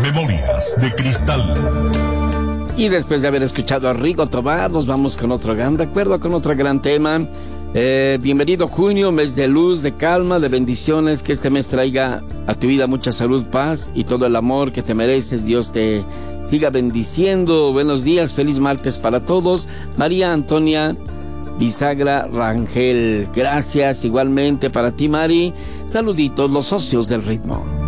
Memorias de Cristal. Y después de haber escuchado a Rigo Tobar, nos vamos con otro gran recuerdo, con otro gran tema. Bienvenido junio, mes de luz, de calma, de bendiciones. Que este mes traiga a tu vida mucha salud, paz y todo el amor que te mereces. Dios te siga bendiciendo. Buenos días, feliz martes para todos. María Antonia Bisagra Rangel, gracias igualmente para ti, Mari. Saluditos, los socios del ritmo.